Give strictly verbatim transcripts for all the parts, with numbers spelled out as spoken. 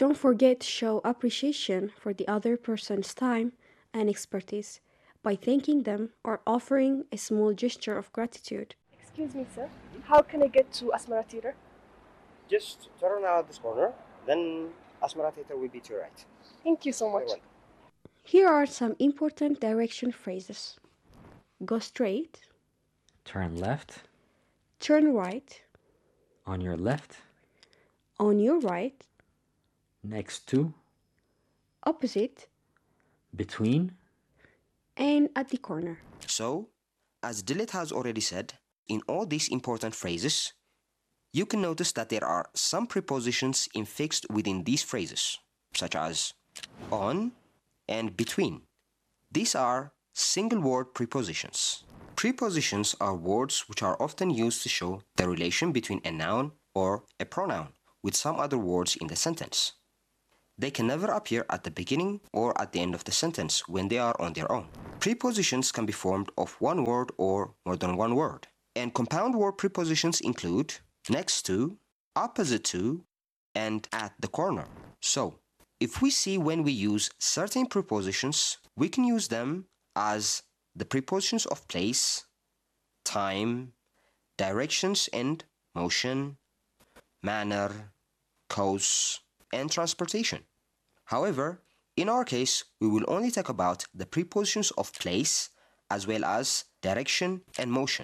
Don't forget to show appreciation for the other person's time and expertise by thanking them or offering a small gesture of gratitude. Excuse me, sir. How can I get to Asmara Theater? Just turn out this corner, then Asmara Theater will be to your right. Thank you so You're much. welcome. Here are some important direction phrases. Go straight, Turn left, turn right, on your left, on your right, next to, opposite, between, and at the corner. So, as Dilit has already said, in all these important phrases, you can notice that there are some prepositions infixed within these phrases, such as on and between. These are single-word prepositions. Prepositions are words which are often used to show the relation between a noun or a pronoun with some other words in the sentence. They can never appear at the beginning or at the end of the sentence when they are on their own. Prepositions can be formed of one word or more than one word. And compound word prepositions include next to, opposite to, and at the corner. So, if we see when we use certain prepositions, we can use them as the prepositions of place, time, directions and motion, manner, cause, and transportation. However, in our case, we will only talk about the prepositions of place as well as direction and motion.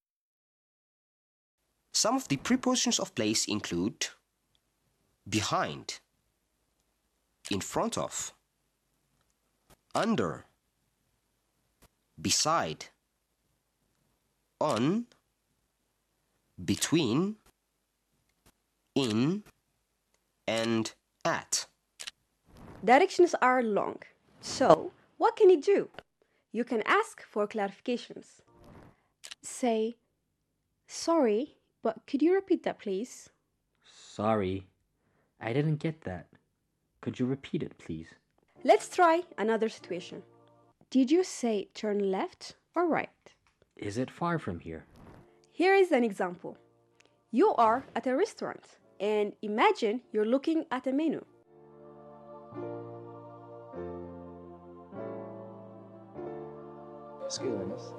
Some of the prepositions of place include behind, in front of, under, beside, on, between, in, and at. Directions are long. So, what can you do? You can ask for clarifications. Say, sorry, but could you repeat that, please? Sorry, I didn't get that. Could you repeat it, please? Let's try another situation. Did you say turn left or right? Is it far from here? Here is an example. You are at a restaurant and imagine you're looking at a menu. Excuse me, miss.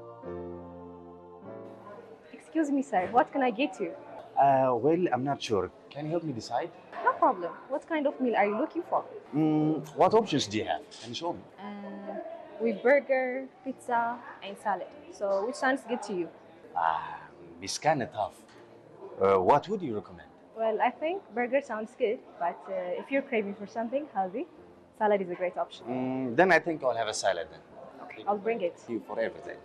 Excuse me, sir. What can I get you? Uh, well, I'm not sure. Can you help me decide? No problem. What kind of meal are you looking for? Mm, what options do you have? Can you show me? Uh, with burger, pizza, and salad. So which sounds good to you? Ah, it's kind of tough. Uh, what would you recommend? Well, I think burger sounds good, but uh, if you're craving for something healthy, salad is a great option. Mm, then I think I'll have a salad then. Okay, I'll bring it. Thank you for everything.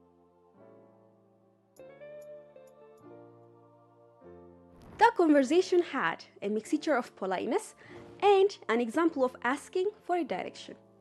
That conversation had a mixture of politeness and an example of asking for a direction.